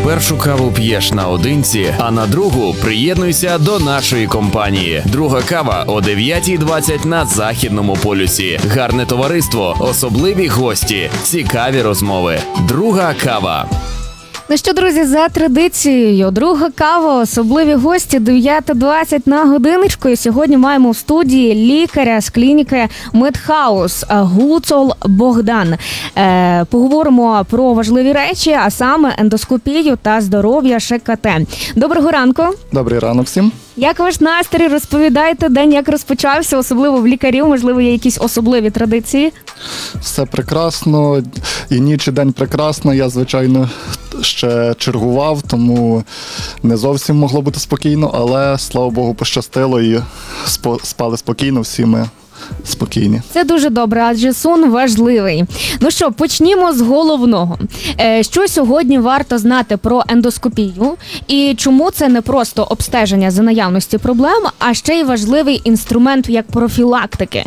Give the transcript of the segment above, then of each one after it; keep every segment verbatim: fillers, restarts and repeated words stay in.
Першу каву п'єш наодинці, а на другу приєднуйся до нашої компанії. Друга кава о дев'ятій двадцять на Західному полюсі. Гарне товариство, особливі гості, цікаві розмови. Друга кава. Ну що, друзі, за традицією, друга кава, особливі гості, дев'ята двадцять на годиночку. І сьогодні маємо в студії лікаря з клініки Медхаус Гуцул Богдан. Е, поговоримо про важливі речі, а саме ендоскопію та здоров'я ШКТ. Доброго ранку. Добрий ранок всім. Як ваш настрій? Розповідайте, день як розпочався, особливо в лікарів, можливо, є якісь особливі традиції? Все прекрасно, і ніч, і день прекрасно. Я, звичайно, ще чергував, тому не зовсім могло бути спокійно, але, слава Богу, пощастило і спали спокійно, всі ми спокійні. Це дуже добре, адже сон важливий. Ну що, почнімо з головного. Що сьогодні варто знати про ендоскопію і чому це не просто обстеження за наявності проблем, а ще й важливий інструмент як профілактики?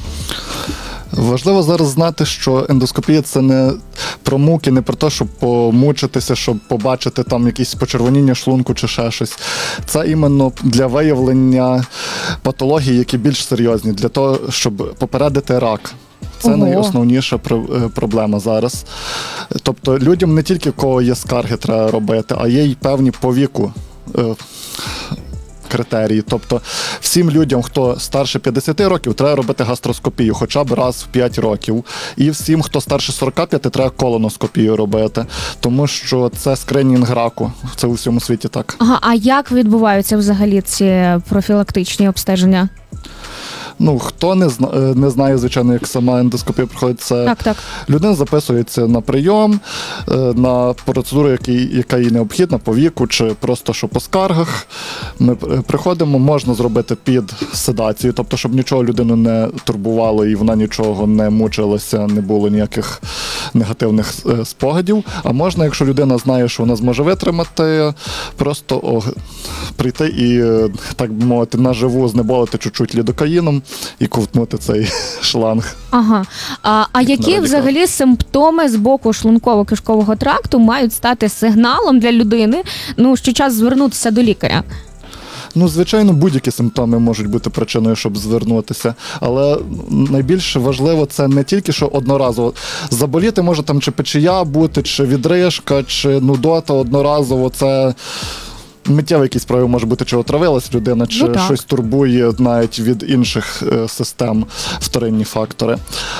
Важливо зараз знати, що ендоскопія – це не про муки, не про те, щоб помучитися, щоб побачити там якісь почервоніння шлунку чи ще щось. Це іменно для виявлення патологій, які більш серйозні, для того, щоб попередити рак. Це Ого. найосновніша проблема зараз. Тобто людям не тільки в кого є скарги треба робити, а є й певні по віку критерії. Тобто всім людям, хто старше п'ятдесят років, треба робити гастроскопію хоча б раз в п'ять років. І всім, хто старше сорок п'ять, треба колоноскопію робити. Тому що це скринінг раку. Це у всьому світі так. Ага, а як відбуваються взагалі ці профілактичні обстеження? Ну, хто не, зна, не знає, звичайно, як сама ендоскопія проходить, це так, так. людина записується на прийом, на процедуру, який, яка їй необхідна по віку, чи просто що по скаргах. Ми приходимо, можна зробити під седацією, тобто, щоб нічого людину не турбувало і вона нічого не мучилася, не було ніяких негативних спогадів. А можна, якщо людина знає, що вона зможе витримати, просто о, прийти і, так би мовити, наживу знеболити чуть-чуть лідокаїном і ковтнути цей шланг. Ага. А, а які взагалі симптоми з боку шлунково-кишкового тракту мають стати сигналом для людини, ну, що час звернутися до лікаря? Ну, звичайно, будь-які симптоми можуть бути причиною, щоб звернутися. Але найбільш важливо це не тільки, що одноразово. Заболіти може там чи печія бути, чи відрижка, чи нудота одноразово. Це миттєвий якийсь прояв може бути, чи отравилась людина, чи ну, щось турбує навіть від інших е, систем, вторинні фактори.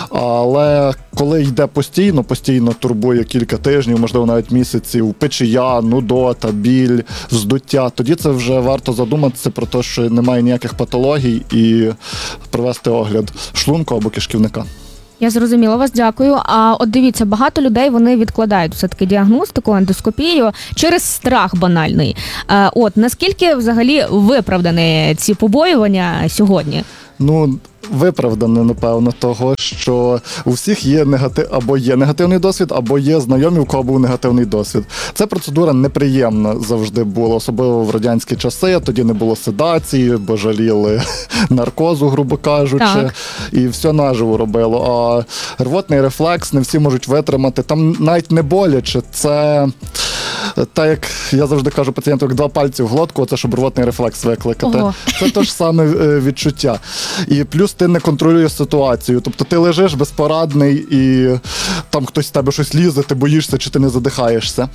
Але коли йде постійно, постійно турбує кілька тижнів, можливо навіть місяців, печія, нудота, біль, вздуття, тоді це вже варто задуматися про те, що немає ніяких патологій і провести огляд шлунку або кишківника. Я зрозуміла вас, дякую. А от дивіться, багато людей, вони відкладають все-таки діагностику, ендоскопію через страх банальний. От, наскільки взагалі виправдані ці побоювання сьогодні? Ну, виправдане, напевно, того, що у всіх є негатив, або є негативний досвід, або є знайомі, у кого був негативний досвід. Ця процедура неприємна завжди була, особливо в радянські часи, тоді не було седації, бо жаліли наркозу, грубо кажучи, так. І все наживо робило. А рвотний рефлекс не всі можуть витримати, там навіть не боляче, це... Так, як я завжди кажу пацієнту, як два пальці в глотку, це щоб рвотний рефлекс викликати. Ого. Це те ж саме відчуття. І плюс ти не контролюєш ситуацію. Тобто ти лежиш безпорадний і там хтось з тебе щось лізе, ти боїшся чи ти не задихаєшся.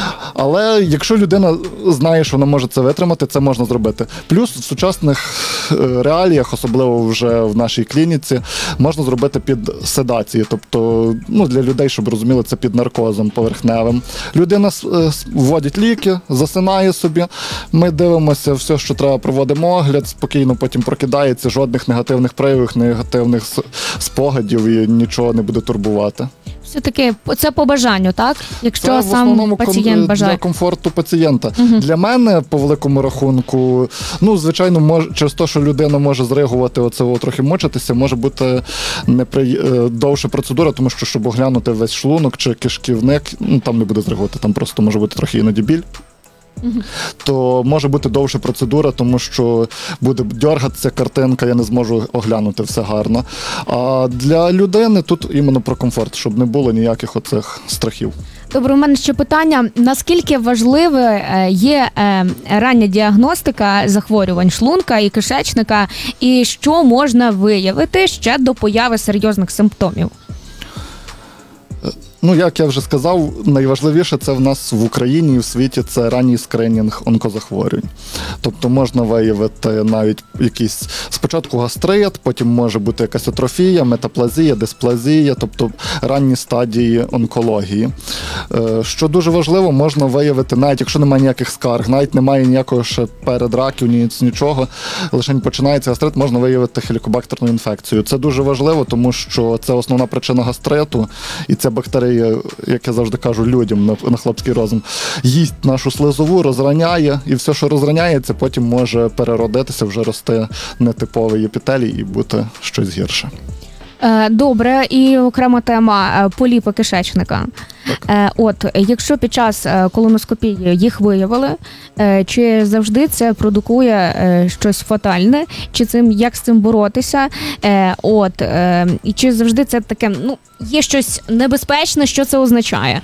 Але якщо людина знає, що вона може це витримати, це можна зробити. Плюс в сучасних реаліях, особливо вже в нашій клініці, можна зробити під седацією. Тобто, ну, для людей, щоб розуміли, це під наркозом поверхневим. Людина вводить ліки, засинає собі, ми дивимося все, що треба, проводимо огляд, спокійно потім прокидається, жодних негативних проявів, негативних спогадів і нічого не буде турбувати. Все-таки це по бажанню, так? Якщо це сам пацієнт бажає. Для комфорту пацієнта. Угу. Для мене, по великому рахунку, ну, звичайно, мож, через те, що людина може зригувати, оце трохи мучитися, може бути непри... довша процедура, тому що, щоб оглянути весь шлунок чи кишківник, ну, там не буде зригувати, там просто може бути трохи іноді біль. Угу. То може бути довша процедура, тому що буде дьоргатися картинка, я не зможу оглянути все гарно. А для людини тут іменно про комфорт, щоб не було ніяких оцих страхів. Добре, у мене ще питання. Наскільки важливе е, є е, рання діагностика захворювань шлунка і кишечника, і що можна виявити ще до появи серйозних симптомів? Ну, як я вже сказав, найважливіше це в нас в Україні і в світі це ранній скринінг онкозахворювань. Тобто можна виявити навіть якийсь спочатку гастрит, потім може бути якась атрофія, метаплазія, дисплазія, тобто ранні стадії онкології. Е, Що дуже важливо, можна виявити, навіть якщо немає ніяких скарг, навіть немає ніякого ще передраків, ні нічого, лише починається гастрит, можна виявити хелікобактерну інфекцію. Це дуже важливо, тому що це основна причина гастриту, і ця бактерія, як я завжди кажу людям на, на хлопський розум, їсть нашу слизову, розраняє, і все, що розраняється, потім може переродитися, вже рости нетиповий епітелій і бути щось гірше. Е, Добре, і окрема тема е, поліпи кишечника. Е, От, якщо під час е, колоноскопії їх виявили, е, чи завжди це продукує е, щось фатальне, чи цим як з цим боротися? Е, От, е, і чи завжди це таке, ну, є щось небезпечне, що це означає?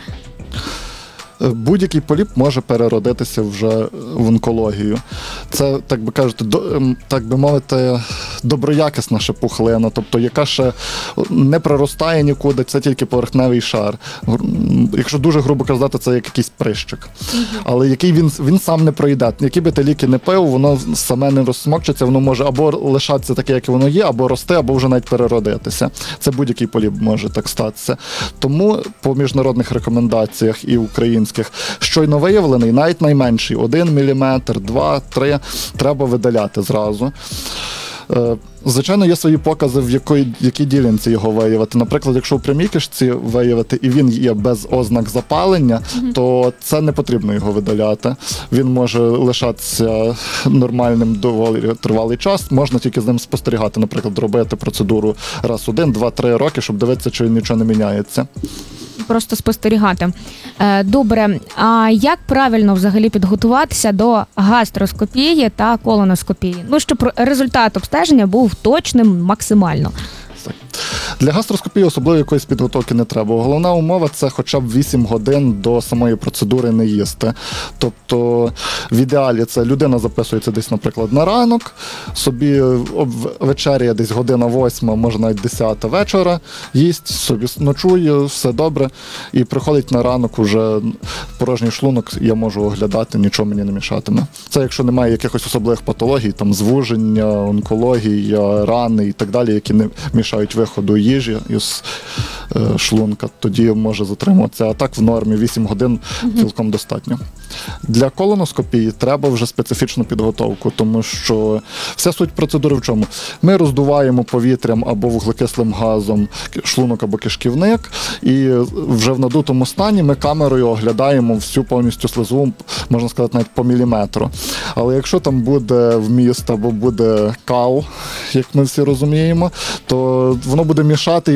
Будь-який поліп може переродитися вже в онкологію. Це, так би кажуть, до, так би мовити, доброякісна ще пухлина, тобто яка ще не проростає нікуди, це тільки поверхневий шар. Якщо дуже грубо казати, це як якийсь прищик. Але який він, він сам не пройде. Які би ти ліки не пив, воно саме не розсмокчиться, воно може або лишатися таке, як воно є, або рости, або вже навіть переродитися. Це будь-який поліп може так статися. Тому по міжнародних рекомендаціях і українських щойно виявлений, навіть найменший, один міліметр, два, три, треба видаляти зразу. Звичайно, є свої покази, в якій, якій ділянці його виявити. Наприклад, якщо в прямій кишці виявити, і він є без ознак запалення, mm-hmm. то це не потрібно його видаляти. Він може лишатися нормальним доволі тривалий час, можна тільки з ним спостерігати, наприклад, робити процедуру раз один, два, три роки, щоб дивитися, чи нічого не міняється. Просто спостерігати. Добре, а як правильно взагалі підготуватися до гастроскопії та колоноскопії? Ну, щоб результат обстеження був точним максимально. Для гастроскопії особливо якоїсь підготовки не треба. Головна умова – це хоча б вісім годин до самої процедури не їсти. Тобто в ідеалі це людина записується десь, наприклад, на ранок, собі вечеряє десь година восьма, може навіть десята вечора, їсть, собі ночує, все добре, і приходить на ранок уже порожній шлунок, я можу оглядати, нічого мені не мішатиме. Це якщо немає якихось особливих патологій, там звуження, онкологія, рани і так далі, які не мішають виходу їжі із е, шлунка, тоді може затримуватися. А так в нормі вісім годин цілком достатньо. Для колоноскопії треба вже специфічну підготовку, тому що вся суть процедури в чому? Ми роздуваємо повітрям або вуглекислим газом шлунок або кишківник, і вже в надутому стані ми камерою оглядаємо всю повністю слизову, можна сказати, навіть по міліметру. Але якщо там буде вміст або буде кал, як ми всі розуміємо, то воно буде мішати